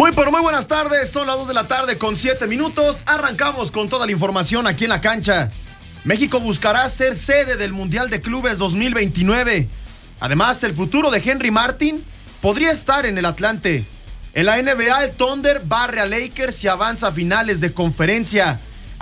Muy buenas tardes, son las 2 de la tarde con 7 minutos. Arrancamos con toda la información aquí en la cancha. México buscará ser sede del Mundial de Clubes 2029. Además, el futuro de Henry Martin podría estar en el Atlante. En la NBA, el Thunder barre a Lakers y avanza a finales de conferencia.